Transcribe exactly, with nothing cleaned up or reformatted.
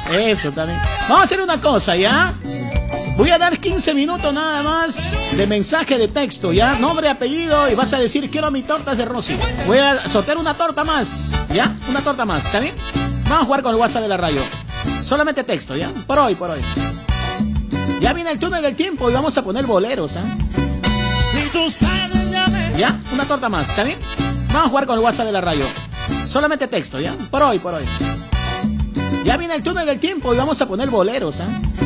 Eso también. Vamos a hacer una cosa, ¿ya? Voy a dar quince minutos nada más de mensaje de texto, ¿ya? Nombre, apellido y vas a decir quiero mi tortas de Rosy. Voy a sortear una torta más, ¿ya? Una torta más, ¿está bien? Vamos a jugar con el WhatsApp de la radio. Solamente texto, ¿ya? Por hoy, por hoy. Ya viene el túnel del tiempo y vamos a poner boleros, ¿ah? ¿eh? ¿Ya? Una torta más, ¿está bien? Vamos a jugar con el WhatsApp de la radio. Solamente texto, ¿ya? Por hoy, por hoy. Ya viene el túnel del tiempo y vamos a poner boleros, ¿ah? ¿eh?